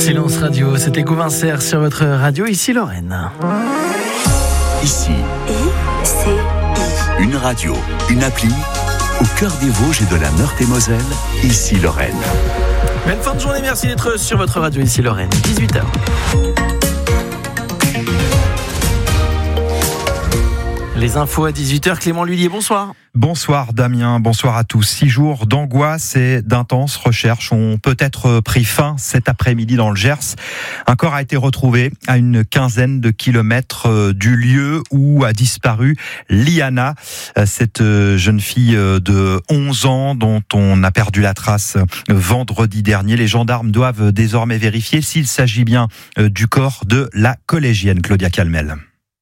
Silence Radio, c'était Gouvincer sur votre radio, ici Lorraine. Ici, une radio, une appli, au cœur des Vosges et de la Meurthe-et-Moselle, ici Lorraine. Belle fin de journée, merci d'être sur votre radio, ici Lorraine, 18h. Les infos à 18h, Clément Lhuillier, bonsoir. Bonsoir Damien, bonsoir à tous. 6 jours d'angoisse et d'intenses recherches ont peut-être pris fin cet après-midi dans le Gers. Un corps a été retrouvé à une quinzaine de kilomètres du lieu où a disparu Liana, cette jeune fille de 11 ans dont on a perdu la trace vendredi dernier. Les gendarmes doivent désormais vérifier s'il s'agit bien du corps de la collégienne Claudia Calmel.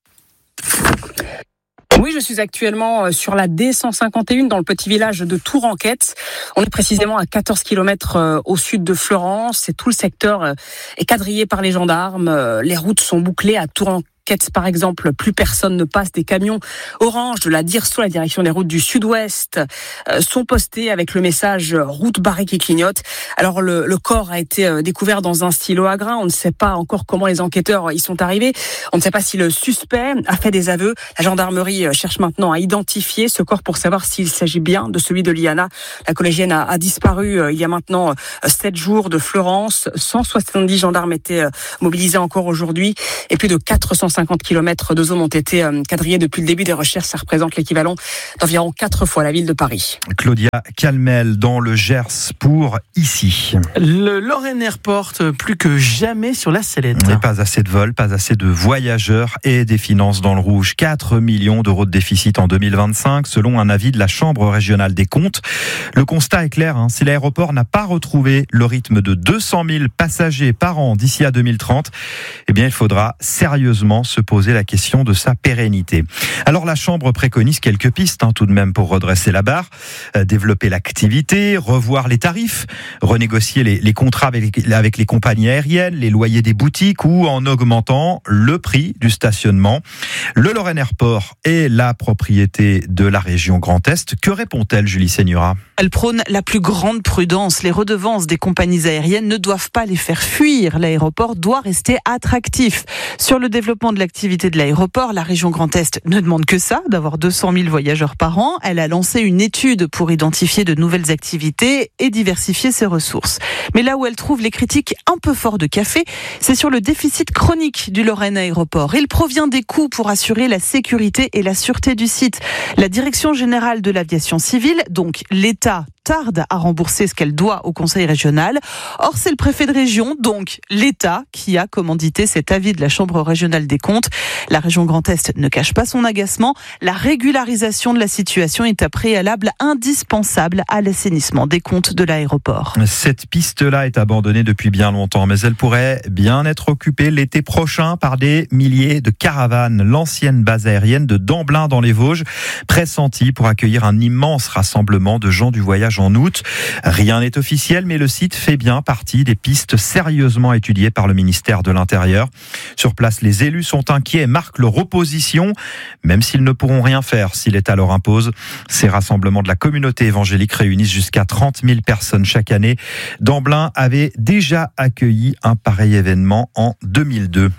Oui, je suis actuellement sur la D151 dans le petit village de Touranquette. On est précisément à 14 km au sud de Fleurance et tout le secteur est quadrillé par les gendarmes. Les routes sont bouclées à Touranquette. Par exemple, plus personne ne passe. Des camions orange de la DIRSO, la direction des routes du sud-ouest, sont postés avec le message route barrée qui clignote. Alors le corps a été découvert dans un silo à grains. On ne sait pas encore comment les enquêteurs y sont arrivés. On ne sait pas si le suspect a fait des aveux. La gendarmerie cherche maintenant à identifier ce corps pour savoir s'il s'agit bien de celui de Liana. La collégienne a disparu il y a maintenant 7 jours de Fleurance. 170 gendarmes étaient mobilisés encore aujourd'hui et plus de 450 km de zone ont été quadrillés depuis le début des recherches. Ça représente l'équivalent d'environ 4 fois la ville de Paris. Claudia Calmel dans le Gers pour ici. Le Lorraine Airport plus que jamais sur la sellette. Mais pas assez de vols, pas assez de voyageurs et des finances dans le rouge. 4 millions d'euros de déficit en 2025 selon un avis de la Chambre régionale des comptes. Le constat est clair, si l'aéroport n'a pas retrouvé le rythme de 200 000 passagers par an d'ici à 2030, eh bien il faudra sérieusement se poser la question de sa pérennité. Alors la Chambre préconise quelques pistes tout de même pour redresser la barre, développer l'activité, revoir les tarifs, renégocier les contrats avec les compagnies aériennes, les loyers des boutiques ou en augmentant le prix du stationnement. Le Lorraine Airport est la propriété de la région Grand Est. Que répond-elle, Julie Seigneura ? Elle prône la plus grande prudence. Les redevances des compagnies aériennes ne doivent pas les faire fuir. L'aéroport doit rester attractif. Sur le développement de l'activité de l'aéroport, la région Grand Est ne demande que ça, d'avoir 200 000 voyageurs par an. Elle a lancé une étude pour identifier de nouvelles activités et diversifier ses ressources. Mais là où elle trouve les critiques un peu fort de café, c'est sur le déficit chronique du Lorraine Aéroport. Il provient des coûts pour assurer la sécurité et la sûreté du site. La Direction générale de l'aviation civile, donc l'État, tarde à rembourser ce qu'elle doit au Conseil régional. Or, c'est le préfet de région, donc l'État, qui a commandité cet avis de la Chambre régionale des comptes. La région Grand Est ne cache pas son agacement. La régularisation de la situation est un préalable indispensable à l'assainissement des comptes de l'aéroport. Cette piste-là est abandonnée depuis bien longtemps, mais elle pourrait bien être occupée l'été prochain par des milliers de caravanes. L'ancienne base aérienne de Damblin dans les Vosges, pressentie pour accueillir un immense rassemblement de gens du voyage en août. Rien n'est officiel, mais le site fait bien partie des pistes sérieusement étudiées par le ministère de l'Intérieur. Sur place, les élus sont inquiets et marquent leur opposition, même s'ils ne pourront rien faire si l'État leur impose. Ces rassemblements de la communauté évangélique réunissent jusqu'à 30 000 personnes chaque année. Damblin avait déjà accueilli un pareil événement en 2002.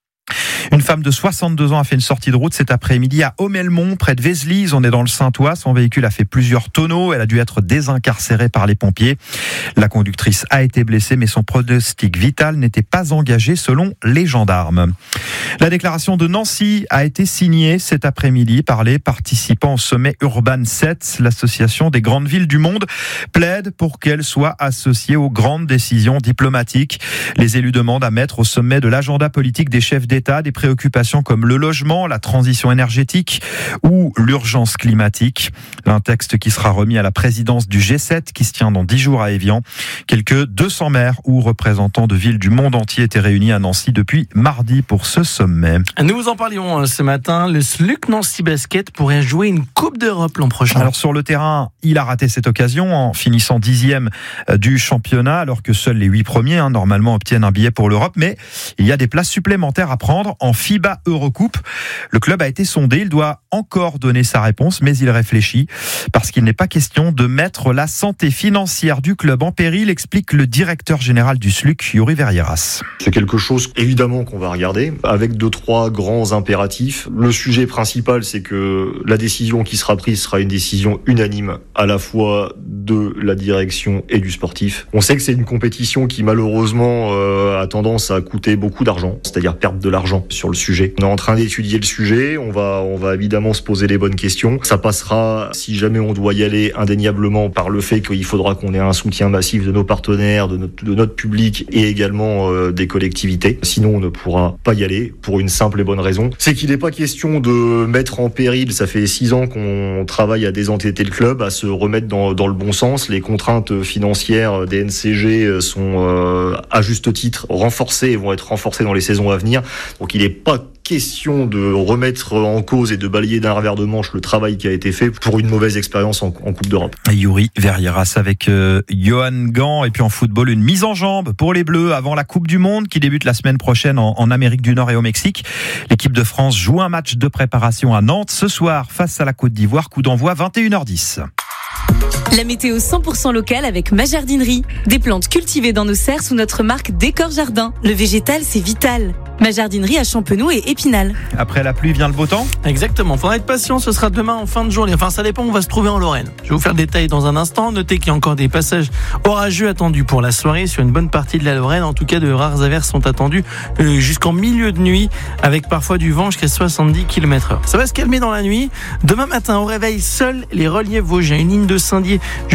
Une femme de 62 ans a fait une sortie de route cet après-midi à Aumelmont, près de Vézelise. On est dans le Saintois. Son véhicule a fait plusieurs tonneaux. Elle a dû être désincarcérée par les pompiers. La conductrice a été blessée, mais son pronostic vital n'était pas engagé selon les gendarmes. La déclaration de Nancy a été signée cet après-midi par les participants au sommet Urban 7. L'association des grandes villes du monde plaide pour qu'elle soit associée aux grandes décisions diplomatiques. Les élus demandent à mettre au sommet de l'agenda politique des chefs d'État des préoccupations comme le logement, la transition énergétique ou l'urgence climatique. Un texte qui sera remis à la présidence du G7 qui se tient dans 10 jours à Évian. Quelques 200 maires ou représentants de villes du monde entier étaient réunis à Nancy depuis mardi pour ce sommet. Nous vous en parlions ce matin. Le SLUC Nancy Basket pourrait jouer une Coupe d'Europe l'an prochain. Alors sur le terrain, il a raté cette occasion en finissant 10e du championnat alors que seuls les 8 premiers normalement obtiennent un billet pour l'Europe. Mais il y a des places supplémentaires à prendre en FIBA Eurocoupe. Le club a été sondé, il doit encore donner sa réponse, mais il réfléchit parce qu'il n'est pas question de mettre la santé financière du club en péril, explique le directeur général du SLUC, Yuri Verrieras. C'est quelque chose évidemment qu'on va regarder avec 2-3 grands impératifs. Le sujet principal, c'est que la décision qui sera prise sera une décision unanime à la fois de la direction et du sportif. On sait que c'est une compétition qui malheureusement a tendance à coûter beaucoup d'argent, c'est-à-dire perdre de l'argent sur le sujet. On est en train d'étudier le sujet, on va évidemment se poser les bonnes questions. Ça passera, si jamais on doit y aller, indéniablement par le fait qu'il faudra qu'on ait un soutien massif de nos partenaires, de notre public et également des collectivités. Sinon, on ne pourra pas y aller pour une simple et bonne raison. C'est qu'il n'est pas question de mettre en péril, ça fait 6 ans qu'on travaille à désendetter le club, à se remettre dans le bon sens. Les contraintes financières des NCG sont à juste titre renforcées et vont être renforcées dans les saisons à venir. Donc il n'est pas question de remettre en cause et de balayer d'un revers de manche le travail qui a été fait pour une mauvaise expérience en Coupe d'Europe. Yuri Verrieras avec Johan Gant. Et puis en football, une mise en jambe pour les Bleus avant la Coupe du Monde qui débute la semaine prochaine en Amérique du Nord et au Mexique. L'équipe de France joue un match de préparation à Nantes ce soir face à la Côte d'Ivoire. Coup d'envoi 21h10. La météo 100% locale avec Ma Jardinerie. Des plantes cultivées dans nos serres sous notre marque Décor Jardin. Le végétal, c'est vital. Ma Jardinerie à Champenoux et Épinal. Après la pluie vient le beau temps ? Exactement, faudra être patient, ce sera demain en fin de journée. Enfin, ça dépend où on va se trouver en Lorraine. Je vais vous faire le détail dans un instant. Notez qu'il y a encore des passages orageux attendus pour la soirée sur une bonne partie de la Lorraine. En tout cas, de rares averses sont attendues jusqu'en milieu de nuit, avec parfois du vent jusqu'à 70 km/h. Ça va se calmer dans la nuit. Demain matin, au réveil, seuls les reliefs vosgiens, une ligne de Saint-Dié